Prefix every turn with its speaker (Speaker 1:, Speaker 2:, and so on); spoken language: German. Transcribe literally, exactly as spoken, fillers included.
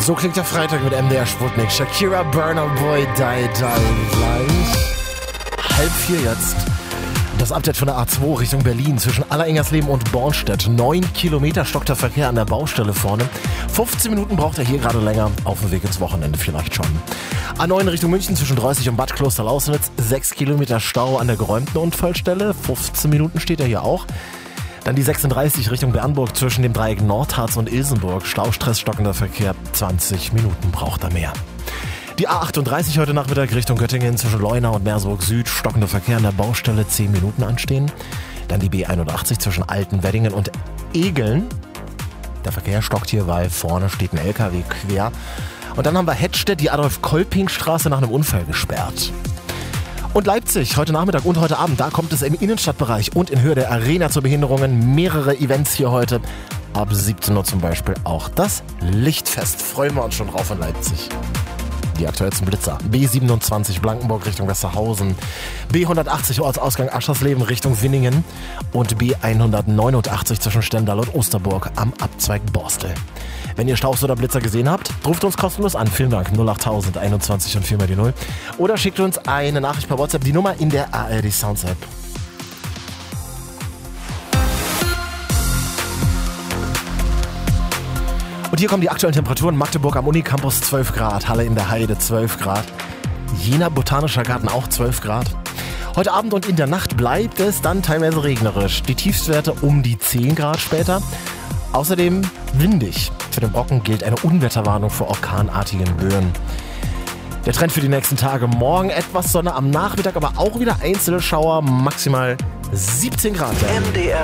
Speaker 1: So klingt der Freitag mit M D R Sputnik. Shakira, Burna Boy, Die Die gleich. Halb vier jetzt. Das Update von der A zwei Richtung Berlin zwischen Alleringhersleben und Bornstedt. Neun Kilometer stockt der Verkehr an der Baustelle vorne. fünfzehn Minuten braucht er hier gerade länger. Auf dem Weg ins Wochenende vielleicht schon. A neun Richtung München zwischen Dreißig und Bad Kloster-Lausnitz. sechs Kilometer Stau an der geräumten Unfallstelle. fünfzehn Minuten steht er hier auch. Dann die sechsunddreißig Richtung Bernburg zwischen dem Dreieck Nordharz und Ilsenburg. Staustress, stockender Verkehr. zwanzig Minuten braucht er mehr. Die A achtunddreißig heute Nachmittag Richtung Göttingen zwischen Leuna und Merseburg Süd. Stockender Verkehr an der Baustelle, zehn Minuten anstehen. Dann die B einundachtzig zwischen Altenweddingen und Egeln. Der Verkehr stockt hier, weil vorne steht ein L K W quer. Und dann haben wir Hettstedt, die Adolf-Kolping-Straße nach einem Unfall gesperrt. Und Leipzig, heute Nachmittag und heute Abend, da kommt es im Innenstadtbereich und in Höhe der Arena zu Behinderungen. Mehrere Events hier heute. Ab siebzehn Uhr zum Beispiel auch das Lichtfest. Freuen wir uns schon drauf in Leipzig. Die aktuellsten Blitzer. B siebenundzwanzig Blankenburg Richtung Westerhausen, B hundertachtzig Ortsausgang Aschersleben Richtung Winningen und B hundertneunundachtzig zwischen Stendal und Osterburg am Abzweig Borstel. Wenn ihr Staus oder Blitzer gesehen habt, ruft uns kostenlos an. Vielen Dank. null achttausend einundzwanzig und vier mal die null. Oder schickt uns eine Nachricht per WhatsApp. Die Nummer in der A R D Sounds App. Und hier kommen die aktuellen Temperaturen. Magdeburg am Unicampus zwölf Grad, Halle in der Heide zwölf Grad, Jena Botanischer Garten auch zwölf Grad. Heute Abend und in der Nacht bleibt es dann teilweise regnerisch. Die Tiefstwerte um die zehn Grad später. Außerdem windig. Für den Brocken gilt eine Unwetterwarnung vor orkanartigen Böen. Der Trend für die nächsten Tage: morgen etwas Sonne, am Nachmittag aber auch wieder Einzelschauer, maximal siebzehn Grad.
Speaker 2: M D R